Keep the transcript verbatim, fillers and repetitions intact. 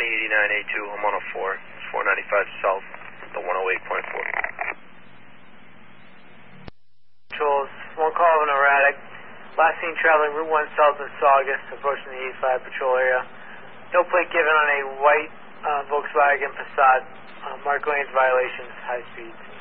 eighty-nine A two, I'm on a four, four ninety-five south, the one oh eight point four. Patrols, one call of an erratic. Last seen traveling Route one south of Saugus, approaching the eighty-five patrol area. No plate given on a white uh, Volkswagen Passat. Uh, Mark lanes violations, high speeds.